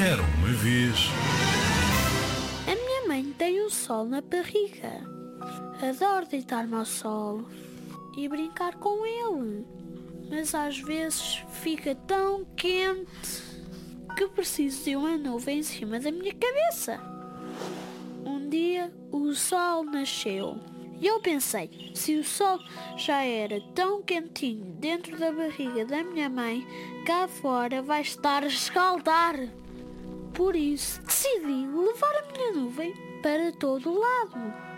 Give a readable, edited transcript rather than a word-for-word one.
Era uma vez. A minha mãe tem um sol na barriga. Adoro deitar-me ao sol e brincar com ele. Mas às vezes fica tão quente que preciso de uma nuvem em cima da minha cabeça. Um dia o sol nasceu e eu pensei, se o sol já era tão quentinho dentro da barriga da minha mãe, cá fora vai estar a escaldar. Por isso decidi levar a minha nuvem para todo lado.